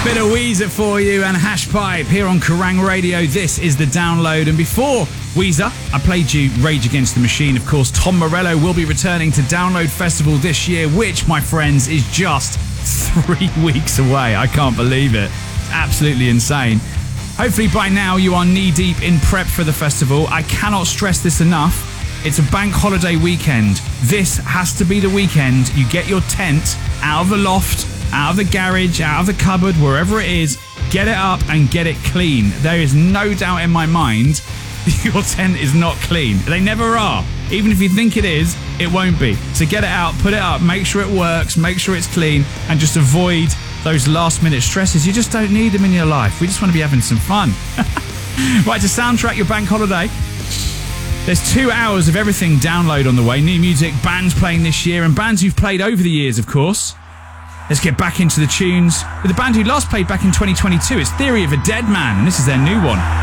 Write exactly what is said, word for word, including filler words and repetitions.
bit of Weezer for you and Hashpipe here on Kerrang Radio. This is The Download. And before Weezer, I played you Rage Against the Machine. Of course, Tom Morello will be returning to Download Festival this year, which, my friends, is just three weeks away. I can't believe it. It's absolutely insane. Hopefully by now you are knee-deep in prep for the festival. I cannot stress this enough. It's a bank holiday weekend. This has to be the weekend you get your tent out of the loft, out of the garage, out of the cupboard, wherever it is, get it up and get it clean. There is no doubt in my mind your tent is not clean. They never are. Even if you think it is, it won't be. So get it out, put it up, make sure it works, make sure it's clean, and just avoid those last minute stresses. You just don't need them in your life. We just want to be having some fun. Right, to soundtrack your bank holiday, there's two hours of everything Download on the way. New music, bands playing this year, and bands you've played over the years, of course. Let's get back into the tunes with the band who last played back in twenty twenty-two. It's Theory of a Dead Man, and this is their new one.